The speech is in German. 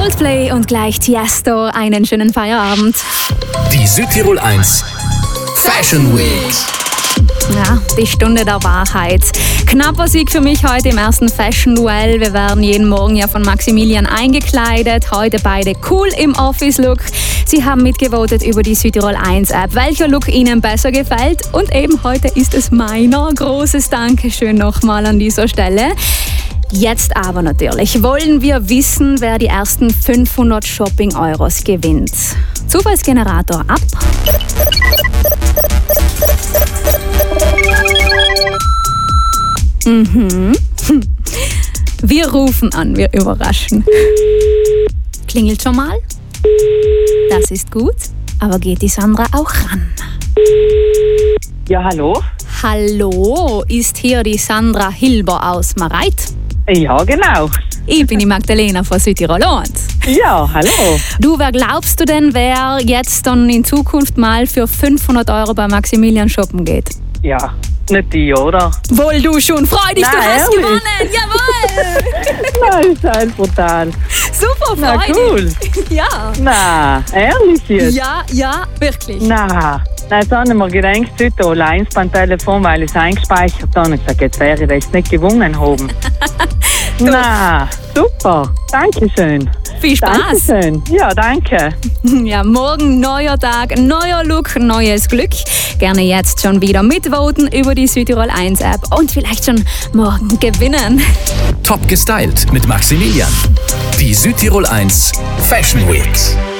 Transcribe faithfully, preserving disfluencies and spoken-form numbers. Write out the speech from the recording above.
Coldplay und gleich Tiesto. Einen schönen Feierabend. Die Südtirol eins Fashion Week. Ja, die Stunde der Wahrheit. Knapper Sieg für mich heute im ersten Fashion-Duell. Wir werden jeden Morgen ja von Maximilian eingekleidet. Heute beide cool im Office-Look. Sie haben mitgevotet über die Südtirol eins App, welcher Look Ihnen besser gefällt. Und eben heute ist es meiner. Großes Dankeschön nochmal an dieser Stelle. Jetzt aber natürlich wollen wir wissen, wer die ersten fünfhundert Shopping-Euros gewinnt. Zufallsgenerator ab. Mhm. Wir rufen an, wir überraschen. Klingelt schon mal? Das ist gut, aber geht die Sandra auch ran? Ja, hallo? Hallo, ist hier die Sandra Hilber aus Mareit? Ja, genau. Ich bin die Magdalena von Südtirol eins. Ja, hallo. Du, wer glaubst du denn, wer jetzt dann in Zukunft mal für fünfhundert Euro bei Maximilian shoppen geht? Ja, nicht die, oder? Wohl du schon, freu dich, Nein, du hast ehrlich? gewonnen, jawohl! Nein, ist halt brutal. Super, Na, freu cool. dich. Ja, Na, ehrlich jetzt? ja, ja, wirklich. Na, nein, jetzt habe ich mir gedacht, Südtirol eins beim Telefon, weil ich es eingespeichert habe. Und ich gesagt, jetzt wäre ich das nicht gewonnen haben. Na, super. Dankeschön. Viel Spaß. Dankeschön. Ja, danke. Ja, morgen neuer Tag, neuer Look, neues Glück. Gerne jetzt schon wieder mitvoten über die Südtirol eins App und vielleicht schon morgen gewinnen. Top gestylt mit Maximilian. Die Südtirol eins Fashion Week.